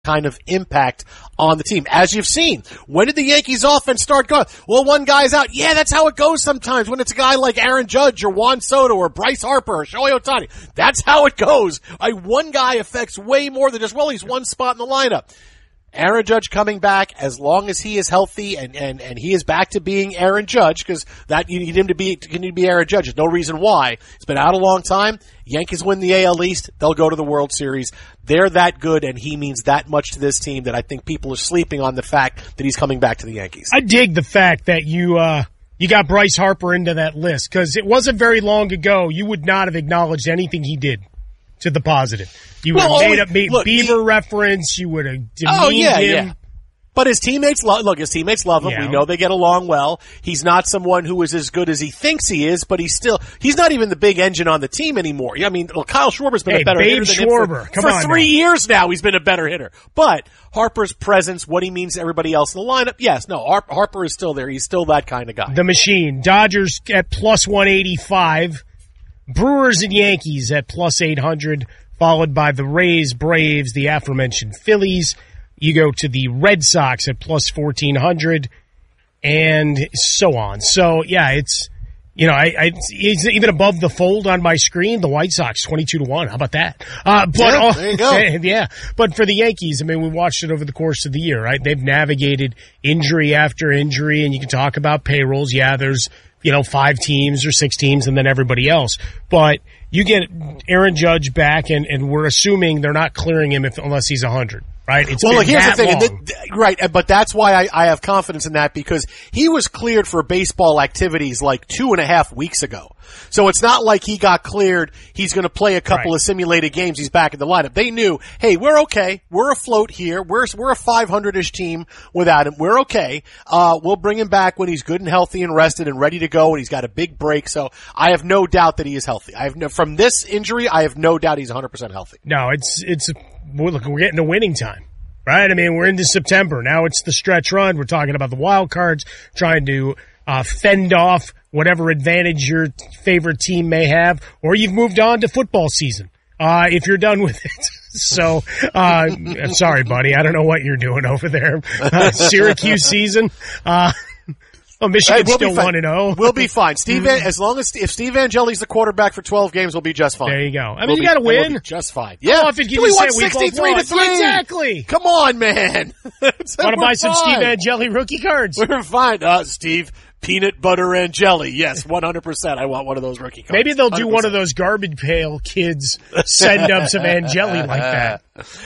kind of impact on the team. As you've seen, when did the Yankees offense start going? Well, one guy's out. Yeah, that's how it goes sometimes when it's a guy like Aaron Judge or Juan Soto or Bryce Harper or Shohei Ohtani. That's how it goes. One guy affects way more than just, well, he's one spot in the lineup. Aaron Judge coming back, as long as he is healthy and he is back to being Aaron Judge, because that you need him to be Aaron Judge. There's no reason why. It's been out a long time. Yankees win the AL East. They'll go to the World Series. They're that good, and he means that much to this team that I think people are sleeping on the fact that he's coming back to the Yankees. I dig the fact that you got Bryce Harper into that list, because it wasn't very long ago you would not have acknowledged anything he did to the positive. You would have made Beaver reference. You would have demeaned him. Yeah. But his teammates his teammates love him. Yeah. We know they get along well. He's not someone who is as good as he thinks he is, but he's not even the big engine on the team anymore. I mean, Kyle Schwarber's been a better hitter than him for 3 years now. He's been a better hitter. But Harper's presence, what he means to everybody else in the lineup, Harper is still there. He's still that kind of guy. The machine. Dodgers at plus 185. Brewers and Yankees at plus 800, followed by the Rays, Braves, the aforementioned Phillies. You go to the Red Sox at plus 1,400, and so on. So, yeah, it's, it's even above the fold on my screen, the White Sox, 22-1. How about that? There you go. Yeah. But for the Yankees, I mean, we watched it over the course of the year, right? They've navigated injury after injury, and you can talk about payrolls. Yeah, there's, 5 teams or 6 teams and then everybody else. But you get Aaron Judge back, and we're assuming they're not clearing him unless he's 100. Right? Here's the thing. Right, but that's why I have confidence in that, because he was cleared for baseball activities like 2.5 weeks ago. So it's not like he got cleared, he's going to play a couple of simulated games, he's back in the lineup. They knew, hey, we're okay. We're afloat here. We're a 500-ish team without him. We're okay. We'll bring him back when he's good and healthy and rested and ready to go, and he's got a big break. So I have no doubt that he is healthy. From this injury, I have no doubt he's 100% healthy. No, look, we're getting to winning time, right? I mean, we're into September. Now it's the stretch run. We're talking about the wild cards, trying to fend off whatever advantage your favorite team may have, or you've moved on to football season if you're done with it. So, I'm sorry, buddy. I don't know what you're doing over there. Syracuse season. Michigan's still 1-0. We'll be fine. If Steve Angeli's the quarterback for 12 games, we'll be just fine. There you go. I mean, you got to win. We'll be just fine. Yeah. We won 63-3. Exactly. Come on, man. Want to buy some Steve Angeli rookie cards? We're fine. Steve Peanut Butter Angeli. Yes, 100%. I want one of those rookie cards. Maybe they'll do 100%. One of those garbage pail kids send up some Angeli like that.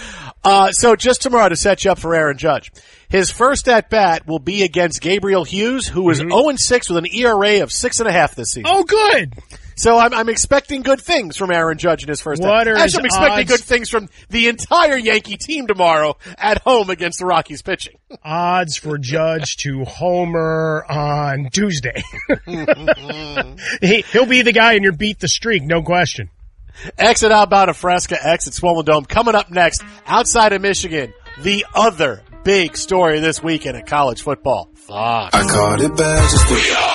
So just tomorrow, to set you up for Aaron Judge, his first at-bat will be against Gabriel Hughes, who is 0-6 with an ERA of 6.5 this season. Oh, good. So I'm expecting good things from Aaron Judge in his first at-bat. Actually, I'm expecting good things from the entire Yankee team tomorrow at home against the Rockies pitching. Odds for Judge to homer on Tuesday. He'll be the guy in your beat the streak, no question. Exit outbound of Fresca, exit Swollen Dome. Coming up next, outside of Michigan, the other big story this weekend in college football. Fox. I caught it bad just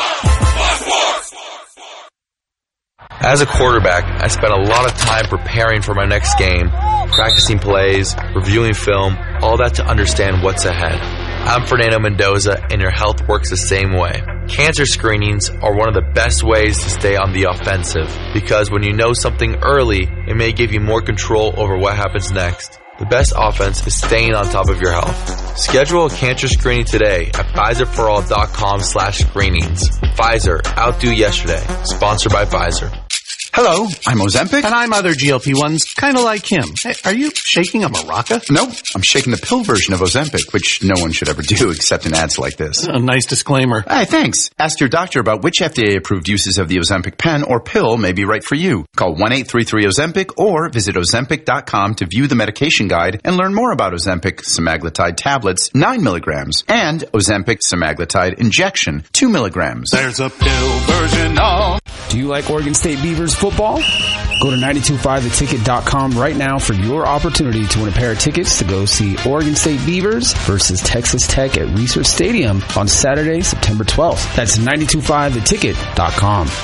As a quarterback, I spent a lot of time preparing for my next game, practicing plays, reviewing film, all that to understand what's ahead. I'm Fernando Mendoza, and your health works the same way. Cancer screenings are one of the best ways to stay on the offensive, because when you know something early, it may give you more control over what happens next. The best offense is staying on top of your health. Schedule a cancer screening today at PfizerForAll.com/screenings. Pfizer, outdo yesterday. Sponsored by Pfizer. Hello, I'm Ozempic. And I'm other GLP-1s, kind of like him. Hey, are you shaking a maraca? No, I'm shaking the pill version of Ozempic, which no one should ever do except in ads like this. A nice disclaimer. Hey, thanks. Ask your doctor about which FDA-approved uses of the Ozempic pen or pill may be right for you. Call 1-833-OZEMPIC or visit Ozempic.com to view the medication guide and learn more about Ozempic semaglutide tablets, 9 milligrams, and Ozempic semaglutide injection, 2 milligrams. There's a pill version of... Do you like Oregon State Beavers football? Go to 925theticket.com right now for your opportunity to win a pair of tickets to go see Oregon State Beavers versus Texas Tech at Research Stadium on Saturday, September 12th. That's 925theticket.com.